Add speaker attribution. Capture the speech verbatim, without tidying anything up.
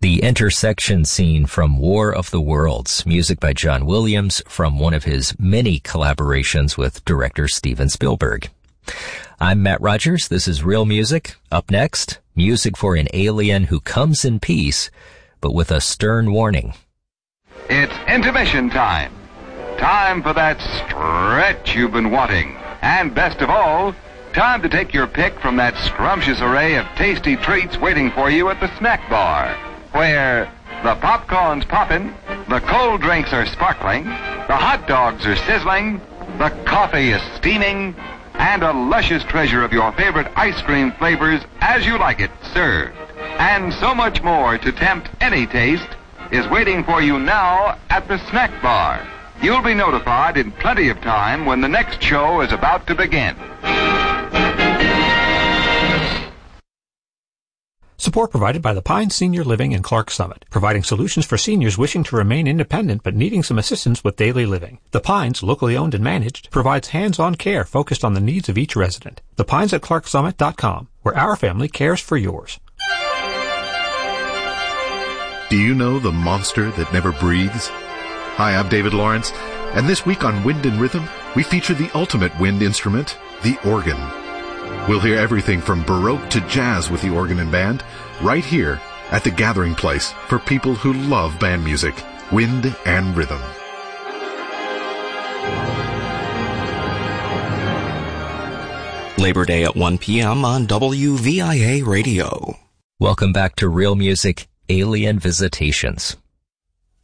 Speaker 1: The intersection scene from War of the Worlds, music by John Williams from one of his many collaborations with director Steven Spielberg. I'm Matt Rogers. This is Real Music. Up next, music for an alien who comes in peace, but with a stern warning.
Speaker 2: It's intermission time. Time for that stretch you've been wanting. And best of all, time to take your pick from that scrumptious array of tasty treats waiting for you at the snack bar, where the popcorn's popping, the cold drinks are sparkling, the hot dogs are sizzling, the coffee is steaming, and a luscious treasure of your favorite ice cream flavors as you like it served. And so much more to tempt any taste is waiting for you now at the snack bar. You'll be notified in plenty of time when the next show is about to begin.
Speaker 3: Support provided by the Pines Senior Living in Clark Summit, providing solutions for seniors wishing to remain independent but needing some assistance with daily living. The Pines, locally owned and managed, provides hands-on care focused on the needs of each resident. The Pines at clark summit dot com, where our family cares for yours.
Speaker 4: Do you know the monster that never breathes? Hi, I'm David Lawrence, and this week on Wind and Rhythm, we feature the ultimate wind instrument, the organ. We'll hear everything from Baroque to jazz with the organ and band, right here at the gathering place for people who love band music, Wind and Rhythm.
Speaker 5: Labor Day at one p.m. on W V I A Radio.
Speaker 1: Welcome back to Real Music, Alien Visitations.